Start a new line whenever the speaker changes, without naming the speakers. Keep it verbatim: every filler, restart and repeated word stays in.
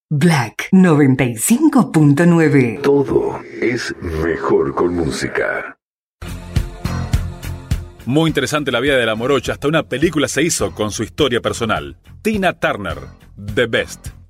Black noventa y cinco punto nueve.
Todo es mejor con música.
Muy interesante la vida de la morocha. Hasta una película se hizo con su historia personal. Tina Turner, The Best.